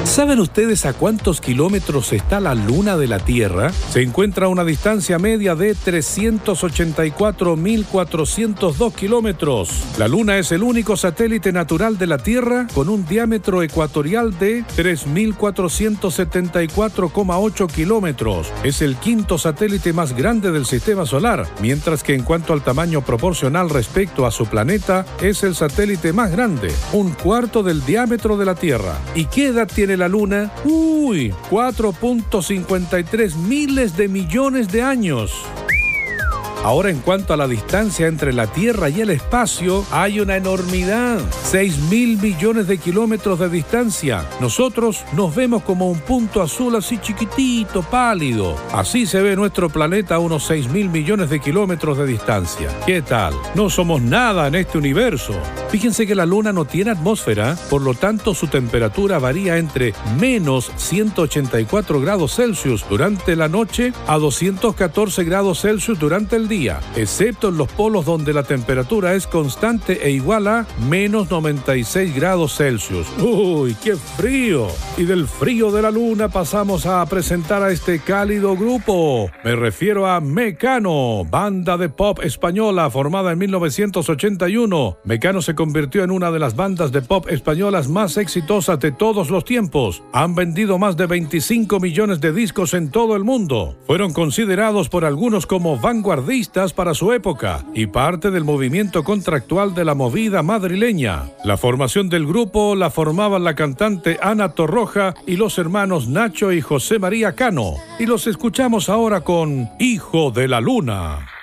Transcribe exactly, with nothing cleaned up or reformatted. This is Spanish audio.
¿Saben ustedes a cuántos kilómetros está la Luna de la Tierra? Se encuentra a una distancia media de trescientos ochenta y cuatro mil cuatrocientos dos kilómetros. La Luna es el único satélite natural de la Tierra con un diámetro ecuatorial de tres mil cuatrocientos setenta y cuatro coma ocho kilómetros. Es el quinto satélite más grande del sistema solar, mientras que en cuanto al tamaño proporcional respecto a su planeta, es el satélite más grande, un cuarto del diámetro de la Tierra. ¿Y qué edad tiene la Luna? ¡Uy! cuatro punto cincuenta y tres miles de millones de años. Ahora, en cuanto a la distancia entre la Tierra y el espacio, hay una enormidad. seis mil millones de kilómetros de distancia. Nosotros nos vemos como un punto azul así chiquitito, pálido. Así se ve nuestro planeta a unos seis mil millones de kilómetros de distancia. ¿Qué tal? No somos nada en este universo. Fíjense que la Luna no tiene atmósfera, por lo tanto su temperatura varía entre menos ciento ochenta y cuatro grados Celsius durante la noche a doscientos catorce grados Celsius durante el día, excepto en los polos donde la temperatura es constante e igual a menos noventa y seis grados Celsius. ¡Uy, qué frío! Y del frío de la Luna pasamos a presentar a este cálido grupo. Me refiero a Mecano, banda de pop española formada en mil novecientos ochenta y uno. Mecano se convirtió en una de las bandas de pop españolas más exitosas de todos los tiempos. Han vendido más de veinticinco millones de discos en todo el mundo. Fueron considerados por algunos como vanguardistas para su época y parte del movimiento contractual de la movida madrileña. La formación del grupo la formaban la cantante Ana Torroja y los hermanos Nacho y José María Cano. Y los escuchamos ahora con Hijo de la Luna.